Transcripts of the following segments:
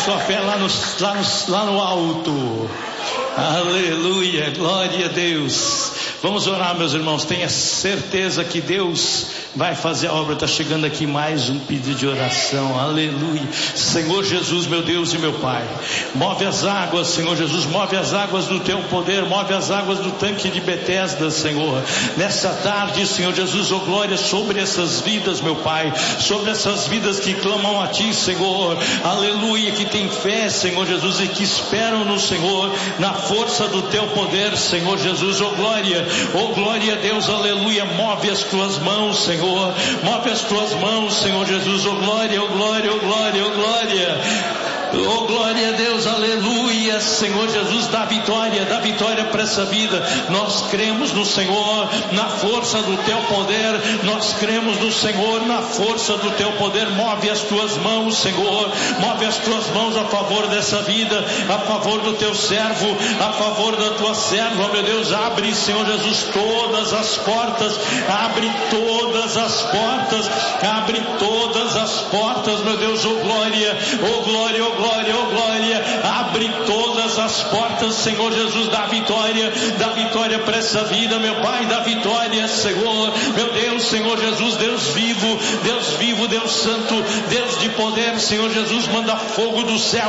sua fé lá no alto. Aleluia, glória a Deus. Vamos orar, meus irmãos. Tenha certeza que Deus vai fazer a obra. Está chegando aqui mais um pedido de oração. Aleluia. Senhor Jesus, meu Deus e meu Pai, move as águas, Senhor Jesus, move as águas do teu poder, move as águas do tanque de Betesda, Senhor, nessa tarde, Senhor Jesus, oh glória, sobre essas vidas, meu Pai, sobre essas vidas que clamam a Ti, Senhor, aleluia, que tem fé, Senhor Jesus, e que esperam no Senhor, na força do teu poder, Senhor Jesus, oh glória a Deus, aleluia. Move as tuas mãos, Senhor, move as tuas mãos, Senhor Jesus, oh glória, oh glória, oh glória, oh glória. Oh glória a Deus, aleluia, Senhor Jesus, dá vitória para essa vida. Nós cremos no Senhor, na força do teu poder, nós cremos no Senhor, na força do teu poder. Move as tuas mãos, Senhor, move as tuas mãos a favor dessa vida, a favor do teu servo, a favor da tua serva, meu Deus. Abre, Senhor Jesus, todas as portas, abre todas as portas, abre todas as portas, meu Deus. Oh glória, oh glória, oh glória, oh glória, abre todas as portas, Senhor Jesus, dá vitória para essa vida, meu Pai, dá vitória, Senhor, meu Deus, Senhor Jesus, Deus vivo, Deus santo, Deus de poder, Senhor Jesus, manda fogo do céu,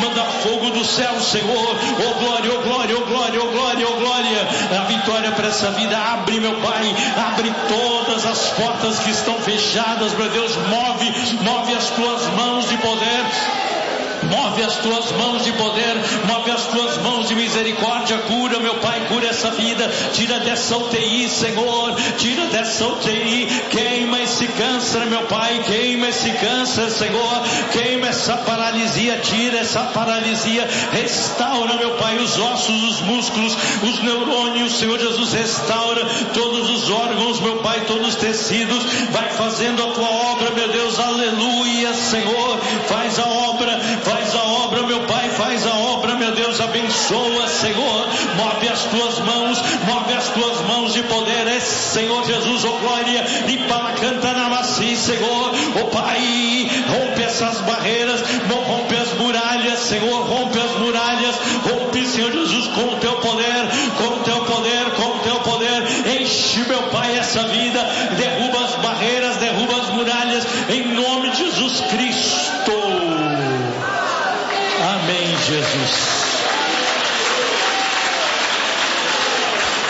Senhor, oh glória, oh glória, oh glória, oh glória, oh glória, dá vitória para essa vida, abre, meu Pai, abre todas as portas que estão fechadas, meu Deus, move as tuas mãos de poder. Move as tuas mãos de poder, move as tuas mãos de misericórdia, cura, meu Pai, cura essa vida, tira dessa UTI, Senhor, tira dessa UTI, queima esse câncer, meu Pai, queima esse câncer, Senhor, queima essa paralisia, tira essa paralisia, restaura, meu Pai, os ossos, os músculos, os neurônios, Senhor Jesus, restaura todos os órgãos, meu Pai, todos os tecidos, vai fazendo a tua obra, meu Deus, aleluia, Senhor, faz a obra, meu Pai, faz a obra, meu Deus, abençoa, Senhor, move as tuas mãos de poder, Senhor Jesus, oh glória, e para cantar na macia, Senhor, oh Pai, rompe essas barreiras, rompe as muralhas, Senhor, rompe as muralhas, rompe, Senhor Jesus, com o teu poder, enche, meu Pai, essa vida, derruba as barreiras, derruba as muralhas, em nome de Jesus Cristo. Amém, Jesus.